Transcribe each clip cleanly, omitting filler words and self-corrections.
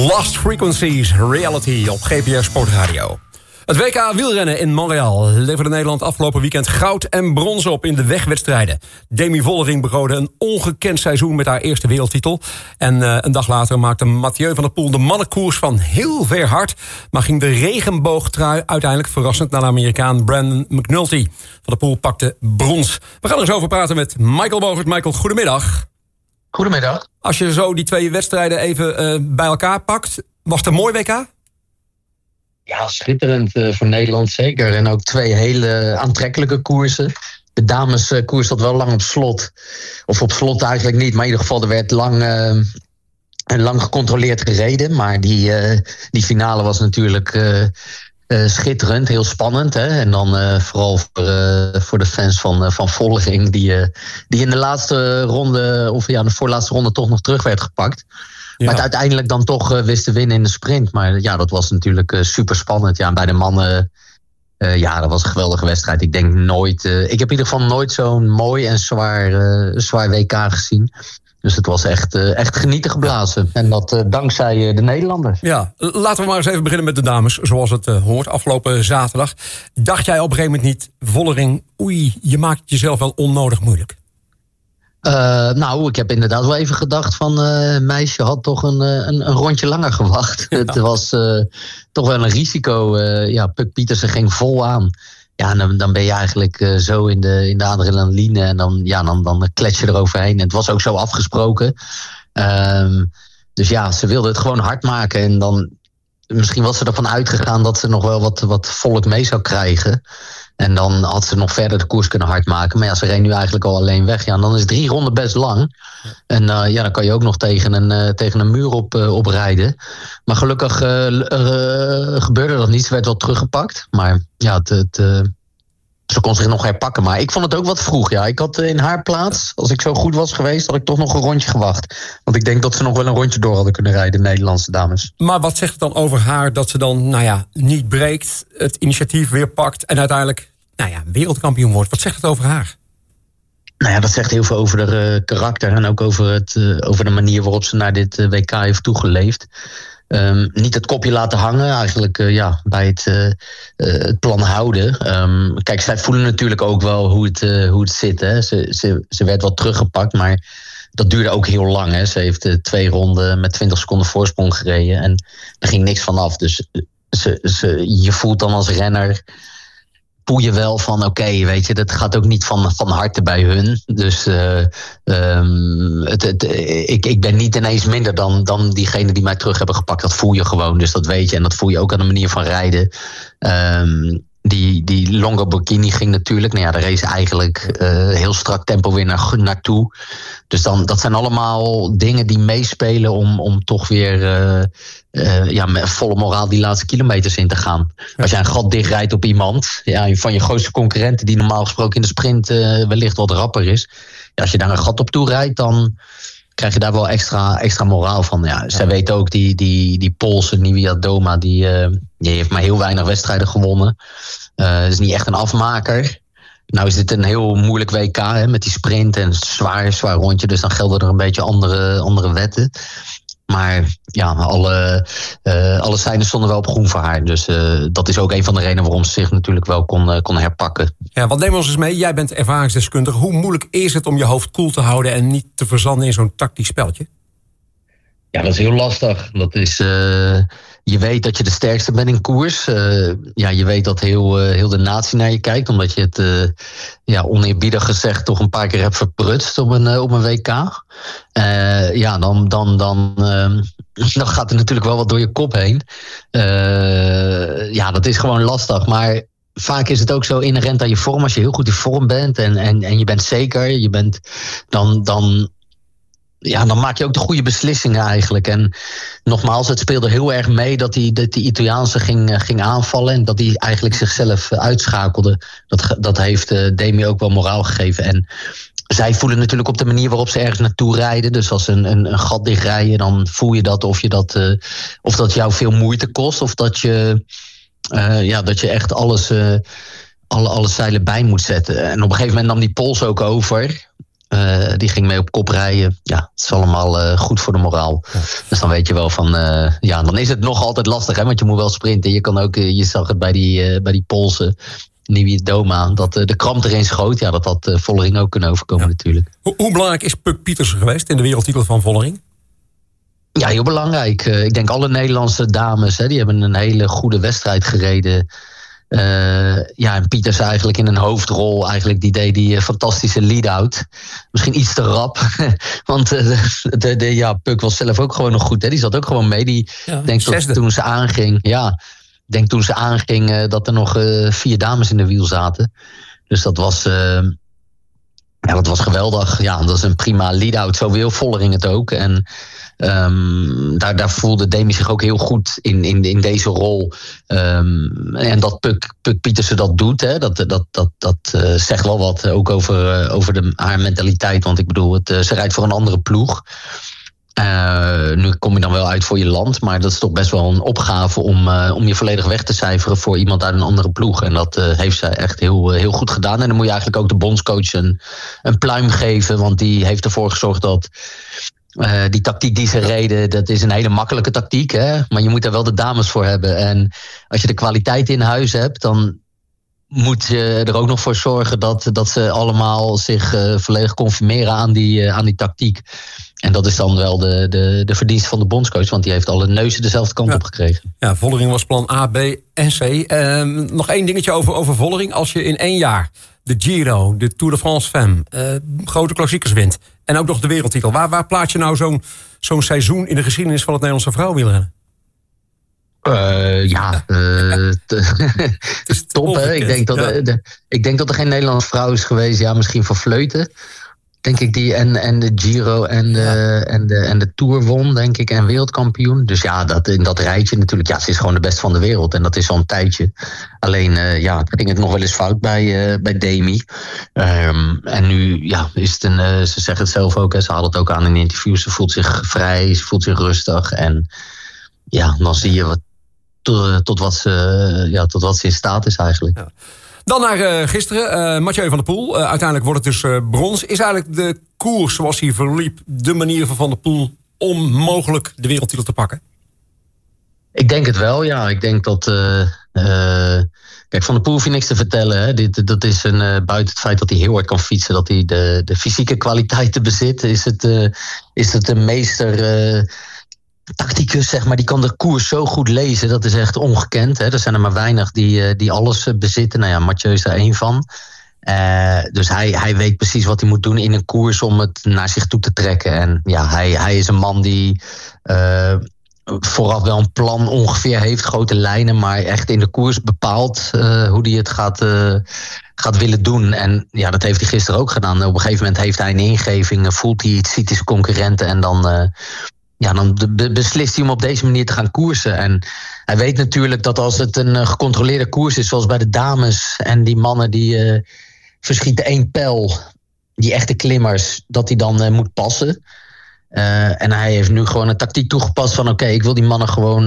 Lost Frequencies, Reality op GPS Sportradio. Het WK wielrennen in Montreal leverde Nederland afgelopen weekend goud en brons op in de wegwedstrijden. Demi Vollering begoorde een ongekend seizoen met haar eerste wereldtitel. En een dag later maakte Mathieu van der Poel de mannenkoers van heel ver hard, maar ging de regenboogtrui uiteindelijk verrassend naar de Amerikaan Brandon McNulty. Van der Poel pakte brons. We gaan er eens over praten met Michael Bogert. Michael, goedemiddag. Goedemiddag. Als je zo die twee wedstrijden even bij elkaar pakt, was het een mooi WK? Ja, schitterend voor Nederland zeker. En ook twee hele aantrekkelijke koersen. De dameskoers zat wel lang op slot. Of op slot eigenlijk niet, maar in ieder geval er werd lang gecontroleerd gereden. Maar die finale was natuurlijk schitterend, heel spannend. Hè? En dan vooral voor de fans van Vollering, die in de laatste ronde, of ja, de voorlaatste ronde toch nog terug werd gepakt. Ja. Maar het uiteindelijk dan toch wist te winnen in de sprint. Maar ja, dat was natuurlijk super spannend. Ja, en bij de mannen, dat was een geweldige wedstrijd. Ik denk nooit, ik heb in ieder geval nooit zo'n mooi en zwaar WK gezien. Dus het was echt genieten geblazen. En dat dankzij de Nederlanders. Ja, laten we maar eens even beginnen met de dames, zoals het hoort. Afgelopen zaterdag. Dacht jij op een gegeven moment niet, Vollering, oei, je maakt jezelf wel onnodig moeilijk? Ik heb inderdaad wel even gedacht van meisje had toch een rondje langer gewacht. Ja. Het was toch wel een risico. Puck Pietersen ging vol aan. Ja, en dan ben je eigenlijk zo in de adrenaline en dan klets je eroverheen. En het was ook zo afgesproken. Dus ja, ze wilde het gewoon hard maken. En dan misschien was ze ervan uitgegaan dat ze nog wel wat volk mee zou krijgen. En dan had ze nog verder de koers kunnen hard maken. Maar ja, ze reed nu eigenlijk al alleen weg. Ja, en dan is 3 ronden best lang. En dan kan je ook nog tegen een muur oprijden. Maar gelukkig gebeurde dat niet. Ze werd wel teruggepakt. Maar ja, ze kon zich nog herpakken. Maar ik vond het ook wat vroeg. Ja. Ik had in haar plaats, als ik zo goed was geweest, had ik toch nog een rondje gewacht. Want ik denk dat ze nog wel een rondje door hadden kunnen rijden, de Nederlandse dames. Maar wat zegt het dan over haar dat ze dan, niet breekt, het initiatief weer pakt en uiteindelijk, wereldkampioen wordt? Wat zegt het over haar? Nou ja, dat zegt heel veel over haar karakter en ook over de manier waarop ze naar dit WK heeft toegeleefd. Niet het kopje laten hangen, eigenlijk bij het plan houden. Kijk, zij voelen natuurlijk ook wel hoe het zit. Hè. Ze werd wel teruggepakt, maar dat duurde ook heel lang. Hè. Ze heeft 2 ronden met 20 seconden voorsprong gereden en er ging niks vanaf. Dus je voelt dan als renner, voel je wel van oké, weet je, dat gaat ook niet van harte bij hun. Dus ik ben niet ineens minder dan diegene die mij terug hebben gepakt. Dat voel je gewoon, dus dat weet je. En dat voel je ook aan de manier van rijden. Die Longo Burkini ging natuurlijk. Daar race eigenlijk heel strak tempo weer naartoe. Dus dat zijn allemaal dingen die meespelen om toch weer met volle moraal die laatste kilometers in te gaan. Als jij een gat dichtrijdt op iemand, van je grootste concurrenten die normaal gesproken in de sprint wellicht wat rapper is. Ja, als je daar een gat op toe rijdt, dan krijg je daar wel extra moraal van. Ja, zij weet ook, die Poolse Nieuwia Doma, die heeft maar heel weinig wedstrijden gewonnen. Het is niet echt een afmaker. Nou is dit een heel moeilijk WK, hè, met die sprint en zwaar rondje. Dus dan gelden er een beetje andere wetten. Maar ja, alle seinen stonden wel op groen voor haar. Dus dat is ook een van de redenen waarom ze zich natuurlijk wel kon herpakken. Ja, wat neem ons eens mee? Jij bent ervaringsdeskundige. Hoe moeilijk is het om je hoofd koel te houden en niet te verzanden in zo'n tactisch spelletje? Ja, dat is heel lastig. Dat is, je weet dat je de sterkste bent in koers. Je weet dat heel de natie naar je kijkt, omdat je het oneerbiedig gezegd toch een paar keer hebt verprutst op een WK. Dan gaat er natuurlijk wel wat door je kop heen. Dat is gewoon lastig. Maar vaak is het ook zo inherent aan je vorm. Als je heel goed in vorm bent en je bent zeker, dan maak je ook de goede beslissingen eigenlijk. En nogmaals, het speelde heel erg mee dat die Italiaanse ging aanvallen en dat hij eigenlijk zichzelf uitschakelde. Dat heeft Demi ook wel moraal gegeven. En zij voelen natuurlijk op de manier waarop ze ergens naartoe rijden. Dus als een gat dichtrijden, dan voel je dat of dat jou veel moeite kost, of dat je echt alle zeilen bij moet zetten. En op een gegeven moment nam die Pols ook over. Die ging mee op kop rijden. Ja, het is allemaal goed voor de moraal. Ja. Dus dan weet je wel van... dan is het nog altijd lastig, hè, want je moet wel sprinten. Je kan ook, je zag het bij die Poolse Nieuwie Doma, dat de kramp erin schoot. Ja, dat had Vollering ook kunnen overkomen natuurlijk. Hoe belangrijk is Puk Pietersen geweest in de wereldtitel van Vollering? Ja, heel belangrijk. Ik denk alle Nederlandse dames, die hebben een hele goede wedstrijd gereden. En Pieters eigenlijk in een hoofdrol. Eigenlijk die deed die fantastische lead-out. Misschien iets te rap. Want Puk was zelf ook gewoon nog goed. Hè? Die zat ook gewoon mee. Toen ze aanging... Ja, ik denk toen ze aanging dat er nog 4 dames in de wiel zaten. Dus dat was... dat was geweldig. Ja, dat is een prima lead-out. Zo wil Vollering het ook. En daar voelde Demi zich ook heel goed in deze rol. En dat Puk Pietersen dat doet, hè, dat zegt wel wat ook over haar mentaliteit. Want ik bedoel, ze rijdt voor een andere ploeg. Nu kom je dan wel uit voor je land, maar dat is toch best wel een opgave om je volledig weg te cijferen voor iemand uit een andere ploeg. En dat heeft zij echt heel goed gedaan. En dan moet je eigenlijk ook de bondscoach een pluim geven, want die heeft ervoor gezorgd dat die tactiek die ze reden, dat is een hele makkelijke tactiek, hè? Maar je moet er wel de dames voor hebben. En als je de kwaliteit in huis hebt, dan moet je er ook nog voor zorgen dat ze allemaal zich volledig conformeren aan die tactiek. En dat is dan wel de verdienste van de bondscoach, want die heeft alle neuzen dezelfde kant op gekregen. Ja, Vollering was plan A, B en C. Nog één dingetje over Vollering. Als je in 1 jaar de Giro, de Tour de France Femme, grote klassiekers wint en ook nog de wereldtitel. Waar plaats je nou zo'n seizoen in de geschiedenis van het Nederlandse vrouwenwielrennen? Het is top, hè? Ik denk dat er geen Nederlandse vrouw is geweest. Ja, misschien van Vleuten, denk ik, die en de Giro en de Tour won, denk ik, en wereldkampioen. Dus ja, in dat rijtje natuurlijk, ja, ze is gewoon de beste van de wereld. En dat is al een tijdje. Alleen, ging het nog wel eens fout bij Demi. En nu, is het ze zeggen het zelf ook, hè, ze hadden het ook aan in interviews. Ze voelt zich vrij, ze voelt zich rustig. En ja, dan zie je tot wat ze in staat is eigenlijk. Ja. Dan naar gisteren. Mathieu van der Poel. Uiteindelijk wordt het dus brons. Is eigenlijk de koers zoals hij verliep de manier van der Poel om mogelijk de wereldtitel te pakken? Ik denk het wel, ja. Ik denk dat... Kijk, Van der Poel hoef je niks te vertellen. Hè. Dat is buiten het feit dat hij heel hard kan fietsen, dat hij de fysieke kwaliteiten bezit, is het een meester... tacticus, zeg maar, die kan de koers zo goed lezen. Dat is echt ongekend. Hè? Er zijn er maar weinig die alles bezitten. Nou ja, Mathieu is daar 1 van. Dus hij weet precies wat hij moet doen in een koers om het naar zich toe te trekken. En ja, hij is een man die vooraf wel een plan ongeveer heeft, grote lijnen, maar echt in de koers bepaalt hoe hij het gaat willen doen. En ja, dat heeft hij gisteren ook gedaan. Op een gegeven moment heeft hij een ingeving, voelt hij iets, ziet hij zijn concurrenten en dan beslist hij om op deze manier te gaan koersen. En hij weet natuurlijk dat als het een gecontroleerde koers is, zoals bij de dames en die mannen die verschieten 1 pijl, die echte klimmers, dat hij dan moet passen. En hij heeft nu gewoon een tactiek toegepast van oké, ik wil die mannen gewoon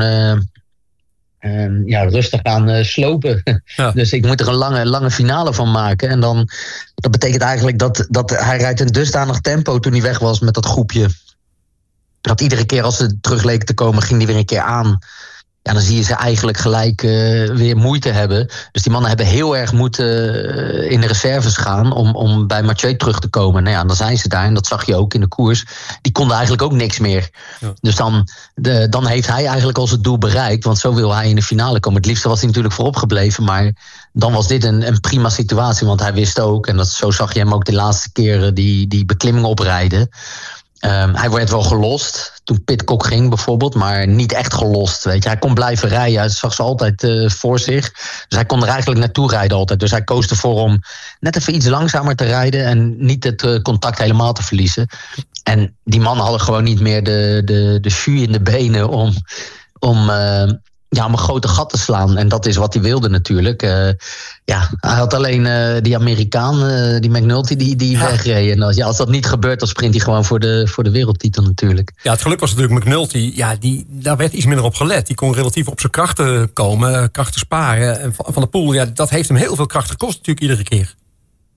rustig gaan slopen. Ja. Dus ik moet er een lange finale van maken. En dan, dat betekent eigenlijk dat hij rijdt een dusdanig tempo toen hij weg was met dat groepje. Dat iedere keer als ze terug leken te komen, ging die weer een keer aan. Ja, dan zie je ze eigenlijk gelijk weer moeite hebben. Dus die mannen hebben heel erg moeten in de reserves gaan om bij Mathieu terug te komen. Nou ja, dan zijn ze daar en dat zag je ook in de koers. Die konden eigenlijk ook niks meer. Ja. Dus dan heeft hij eigenlijk al zijn doel bereikt. Want zo wil hij in de finale komen. Het liefste was hij natuurlijk voorop gebleven. Maar dan was dit een prima situatie. Want hij wist ook, en zo zag je hem ook de laatste keren die beklimming oprijden. Hij werd wel gelost toen Pidcock ging bijvoorbeeld, maar niet echt gelost. Weet je. Hij kon blijven rijden, hij zag ze altijd voor zich. Dus hij kon er eigenlijk naartoe rijden altijd. Dus hij koos ervoor om net even iets langzamer te rijden en niet het contact helemaal te verliezen. En die mannen hadden gewoon niet meer de jus in de benen om een grote gat te slaan. En dat is wat hij wilde natuurlijk. Hij had alleen die Amerikaan, die McNulty, die wegreed. En als dat niet gebeurt, dan sprint hij gewoon voor de wereldtitel natuurlijk. Ja, het geluk was natuurlijk McNulty. Ja, daar werd iets minder op gelet. Die kon relatief op zijn krachten komen, krachten sparen. En Van der Poel, ja, dat heeft hem heel veel kracht gekost natuurlijk iedere keer.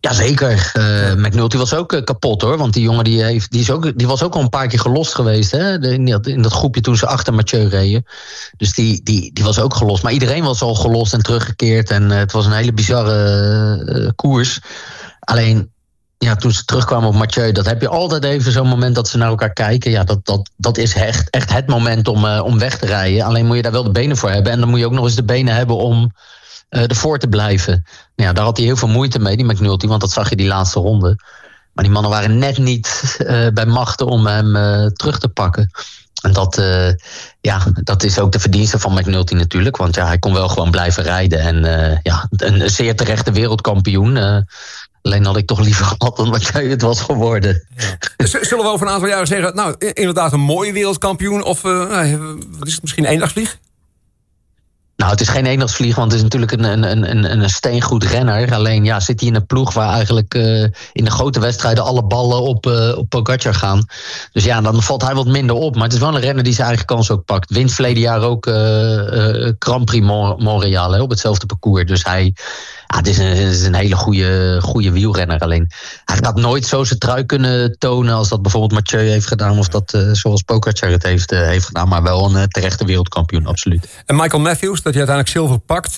Jazeker. McNulty was ook kapot hoor. Want die jongen die was ook al een paar keer gelost geweest. Hè? In dat groepje toen ze achter Mathieu reden. Dus die was ook gelost. Maar iedereen was al gelost en teruggekeerd. En het was een hele bizarre koers. Alleen, ja, toen ze terugkwamen op Mathieu, dat heb je altijd even zo'n moment dat ze naar elkaar kijken. Ja, dat is echt het moment om weg te rijden. Alleen moet je daar wel de benen voor hebben. En dan moet je ook nog eens de benen hebben om ervoor te blijven. Ja, daar had hij heel veel moeite mee, die McNulty, want dat zag je die laatste ronde. Maar die mannen waren net niet bij machten om hem terug te pakken. En dat is ook de verdienste van McNulty natuurlijk. Want ja, hij kon wel gewoon blijven rijden. En een zeer terechte wereldkampioen. Alleen had ik toch liever gehad dan wat jij het was geworden. Ja. Zullen we over een aantal jaren zeggen, nou, inderdaad een mooie wereldkampioen? Of wat is het, misschien een eendagsvlieg? Nou, het is geen eendagsvlieg, want het is natuurlijk een steengoed renner. Alleen ja, zit hij in een ploeg waar eigenlijk in de grote wedstrijden alle ballen op Pogacar gaan. Dus ja, dan valt hij wat minder op. Maar het is wel een renner die zijn eigen kans ook pakt. Wint verleden jaar ook Grand Prix Montreal op hetzelfde parcours. Dus het is een hele goede wielrenner. Alleen hij gaat nooit zo zijn trui kunnen tonen als dat bijvoorbeeld Mathieu heeft gedaan. Of dat zoals Pogacar het heeft gedaan. Maar wel een terechte wereldkampioen, absoluut. En Michael Matthews, dat hij uiteindelijk zilver pakt.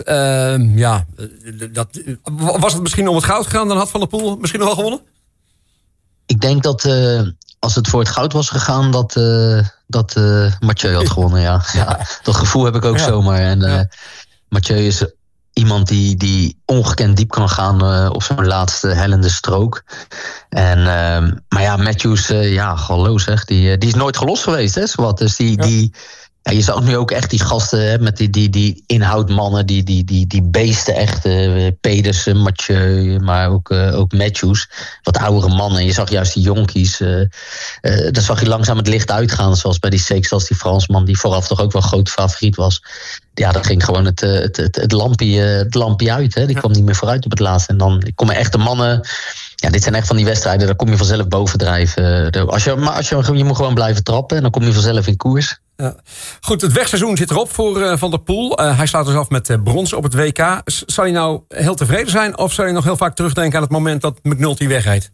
Was het misschien om het goud gegaan, dan had Van der Poel misschien nog wel gewonnen? Ik denk dat als het voor het goud was gegaan, dat Mathieu had gewonnen. Ja. Dat gevoel heb ik ook zomaar. En Mathieu is iemand die ongekend diep kan gaan op zo'n laatste hellende strook. Maar ja, Matthews, hallo zeg, die is nooit gelost geweest, hè, zowat. Dus je zag nu ook echt die gasten met die inhoudmannen, die beesten echt. Pedersen, Mathieu, maar ook Matthews. Wat oudere mannen. En je zag juist die jonkies. Daar zag je langzaam het licht uitgaan. Zoals bij die Sextas, die Fransman, die vooraf toch ook wel groot favoriet was. Ja, dan ging gewoon het lampje uit. Hè. Die kwam niet meer vooruit op het laatste. En dan komen echt de mannen. Ja, dit zijn echt van die wedstrijden, daar kom je vanzelf bovendrijven. Je moet gewoon blijven trappen en dan kom je vanzelf in koers. Ja. Goed, het wegseizoen zit erop voor Van der Poel. Hij sluit dus af met brons op het WK. Zal hij nou heel tevreden zijn of zal hij nog heel vaak terugdenken aan het moment dat McNulty wegrijdt?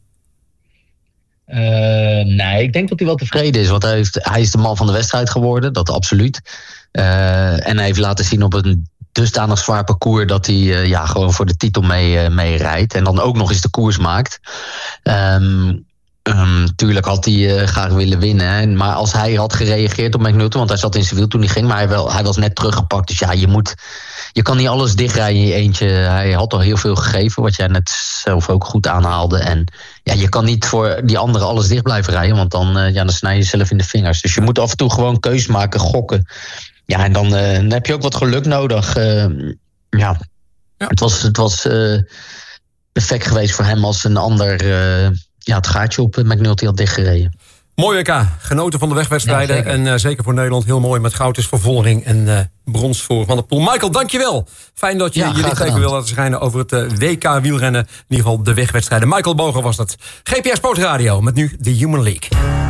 Nee, ik denk dat hij wel tevreden is. Want hij is de man van de wedstrijd geworden, dat absoluut. En hij heeft laten zien op een dusdanig zwaar parcours dat hij gewoon voor de titel mee rijdt. En dan ook nog eens de koers maakt. Tuurlijk had hij graag willen winnen. Hè. Maar als hij had gereageerd op McNulty, want hij zat in zijn wiel toen hij ging, maar hij was net teruggepakt. Dus ja, je kan niet alles dichtrijden in je eentje. Hij had al heel veel gegeven, wat jij net zelf ook goed aanhaalde. En ja, je kan niet voor die anderen alles dicht blijven rijden, want dan snij je jezelf in de vingers. Dus je moet af en toe gewoon keus maken, gokken. Ja, en dan heb je ook wat geluk nodig. Het was perfect geweest voor hem als een ander het gaatje op McNulty had dichtgereden. Mooi WK, genoten van de wegwedstrijden. Ja, en zeker voor Nederland heel mooi met goud is voor Vollering en brons voor Van der Poel. Michael, dankjewel. Fijn dat je je licht even wil laten schijnen over het WK wielrennen. In ieder geval de wegwedstrijden. Michael Boger was dat. GPS Sport Radio met nu de Human League.